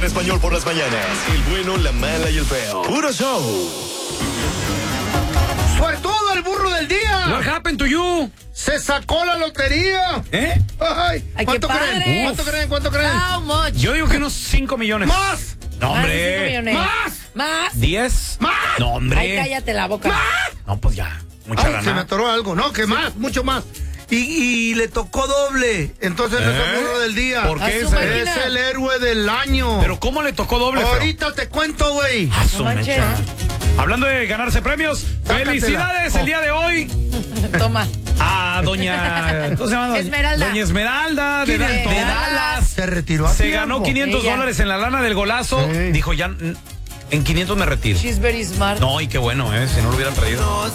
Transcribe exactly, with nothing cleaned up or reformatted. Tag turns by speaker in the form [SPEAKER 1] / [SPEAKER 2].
[SPEAKER 1] Español por las mañanas. El bueno, la mala y el feo. Puro show.
[SPEAKER 2] ¡Suertudo el burro del día!
[SPEAKER 3] What happened to you?
[SPEAKER 2] ¡Se sacó la lotería!
[SPEAKER 3] ¿Eh?
[SPEAKER 2] Ay,
[SPEAKER 4] Ay,
[SPEAKER 2] ¿cuánto
[SPEAKER 4] qué
[SPEAKER 2] creen?
[SPEAKER 4] padre.
[SPEAKER 2] ¿Cuánto creen? ¿Cuánto creen?
[SPEAKER 4] How much?
[SPEAKER 3] Yo digo que unos cinco millones.
[SPEAKER 2] ¡Más!
[SPEAKER 3] No,
[SPEAKER 4] Más de cinco
[SPEAKER 3] hombre.
[SPEAKER 4] millones.
[SPEAKER 2] ¡Más!
[SPEAKER 4] ¿Más?
[SPEAKER 3] ¿Diez?
[SPEAKER 2] ¡Más!
[SPEAKER 3] No, hombre.
[SPEAKER 4] Ay, cállate la boca.
[SPEAKER 3] No, pues ya. Mucha
[SPEAKER 2] Ay, se me
[SPEAKER 3] lana.
[SPEAKER 2] atoró algo. No, que más, mucho más. Y, y le tocó doble. Entonces no es el
[SPEAKER 3] ¿Eh?
[SPEAKER 2] burro del día.
[SPEAKER 3] ¿Por
[SPEAKER 4] A
[SPEAKER 3] qué
[SPEAKER 4] su
[SPEAKER 3] ese?
[SPEAKER 4] máquina.
[SPEAKER 2] Es el héroe del año.
[SPEAKER 3] Pero ¿cómo le tocó doble, feo?
[SPEAKER 2] Ahorita te cuento, güey.
[SPEAKER 3] Ah, su
[SPEAKER 4] No manches.
[SPEAKER 3] mecha. Hablando de ganarse premios,
[SPEAKER 2] Sácatela.
[SPEAKER 3] felicidades el
[SPEAKER 2] Oh.
[SPEAKER 3] día de hoy
[SPEAKER 4] Toma.
[SPEAKER 3] a doña... ¿Cómo se llama?
[SPEAKER 4] Esmeralda.
[SPEAKER 3] Doña Esmeralda de,
[SPEAKER 2] ¿Quién
[SPEAKER 3] de
[SPEAKER 2] es?
[SPEAKER 3] Dallas.
[SPEAKER 2] Se retiró a
[SPEAKER 3] Se
[SPEAKER 2] tiempo.
[SPEAKER 3] ganó quinientos
[SPEAKER 4] Ella.
[SPEAKER 3] dólares en la lana del golazo.
[SPEAKER 2] Sí.
[SPEAKER 3] Dijo, ya mm, en quinientos me retiro.
[SPEAKER 4] She's very smart.
[SPEAKER 3] No, y qué bueno, ¿eh? Si no lo hubieran traído.